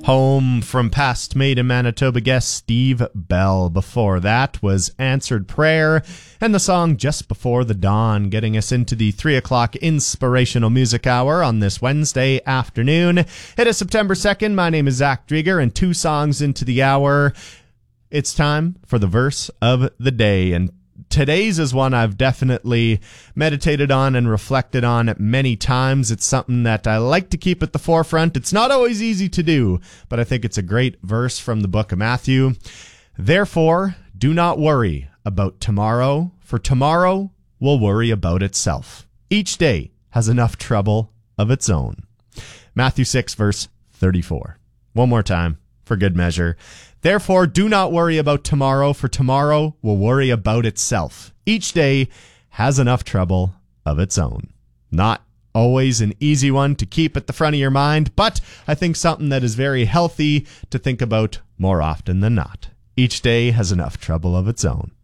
Home from past Made in Manitoba guest Steve Bell. Before that was Answered Prayer and the song Just Before the Dawn, getting us into the 3 o'clock inspirational music hour on this Wednesday afternoon. It is September 2nd. My name is Zach Drieger, and 2 songs into the hour, it's time for the verse of the day. And today's is one I've definitely meditated on and reflected on many times. It's something that I like to keep at the forefront. It's not always easy to do, but I think it's a great verse from the book of Matthew. Therefore, do not worry about tomorrow, for tomorrow will worry about itself. Each day has enough trouble of its own. Matthew 6, verse 34. One more time, for good measure. Therefore, do not worry about tomorrow, for tomorrow will worry about itself. Each day has enough trouble of its own. Not always an easy one to keep at the front of your mind, but I think something that is very healthy to think about more often than not. Each day has enough trouble of its own.